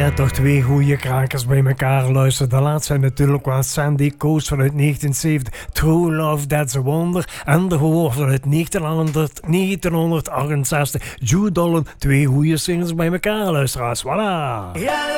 Toch twee goede krakers bij elkaar luisteren. De laatste zijn natuurlijk wel Sandy Coast vanuit 1970. True Love, That's a Wonder. En de gehoor vanuit 1968. Jude Dolan, twee goede singles bij elkaar luisteraars. Voilà.